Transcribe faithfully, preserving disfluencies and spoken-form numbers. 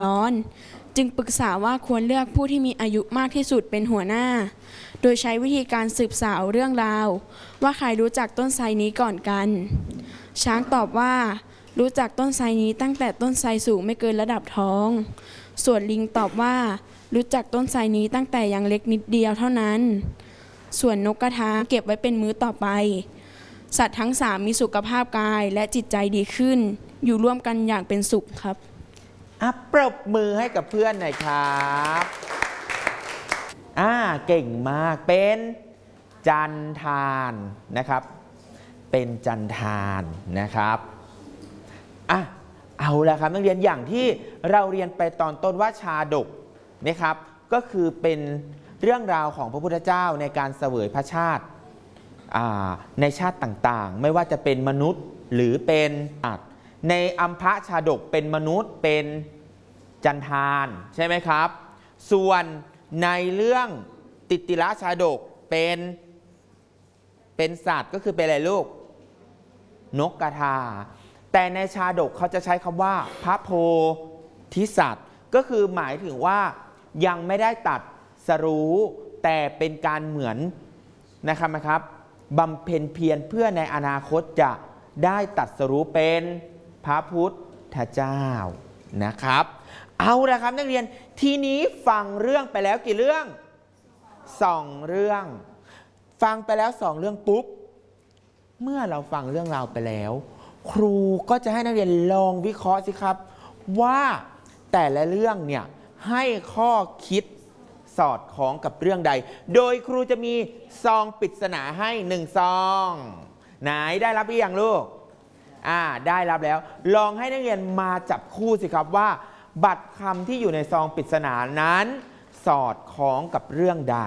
ร้อนจึงปรึกษาว่าควรเลือกผู้ที่มีอายุมากที่สุดเป็นหัวหน้าโดยใช้วิธีการสืบสาวเรื่องราวว่าใครรู้จักต้นไทรนี้ก่อนกันช้างตอบว่ารู้จักต้นไทรนี้ตั้งแต่ต้นไทรสูงไม่เกินระดับท้องส่วนลิงตอบว่ารู้จักต้นไทรนี้ตั้งแต่ยังเล็กนิดเดียวเท่านั้นส่วนนกกระทาเก็บไว้เป็นมื้อต่อไปสัตว์ทั้งสามมีสุขภาพกายและจิตใจดีขึ้นอยู่ร่วมกันอย่างเป็นสุขครับอ่ะปรบมือให้กับเพื่อนหน่อยครับอ่าเก่งมากเป็นจันทานนะครับเป็นจันทานนะครับอ่ะเอาละครับนักเรียนอย่างที่เราเรียนไปตอนต้นว่าชาดกนะครับก็คือเป็นเรื่องราวของพระพุทธเจ้าในการเสวยพระชาติในชาติต่างๆไม่ว่าจะเป็นมนุษย์หรือเป็นอัตในอัมพชาดกเป็นมนุษย์เป็นจันทานใช่ไหมครับส่วนในเรื่องติติละชาดกเป็นเป็นสัตว์ก็คือเป็นอะไรลูกนกกระทาแต่ในชาดกเขาจะใช้คำว่าพระโพธิสัตว์ก็คือหมายถึงว่ายังไม่ได้ตัดสรู้แต่เป็นการเหมือนนะครับนะครับบำเพ็ญเพียรเพื่อในอนาคตจะได้ตัดสรู้เป็นพระพุทธเจ้านะครับเอาละครับนักเรียนทีนี้ฟังเรื่องไปแล้วกี่เรื่องสองเรื่องฟังไปแล้วสองเรื่องปุ๊บเมื่อเราฟังเรื่องราวไปแล้วครูก็จะให้นักเรียนลองวิเคราะห์สิครับว่าแต่ละเรื่องเนี่ยให้ข้อคิดสอดคล้องกับเรื่องใดโดยครูจะมีซองปริศนาให้หนึ่งซองไหนได้รับหรือยังลูกอ่าได้รับแล้วลองให้นักเรียนมาจับคู่สิครับว่าบัตรคำที่อยู่ในซองปริศนานั้นสอดคล้องกับเรื่องใด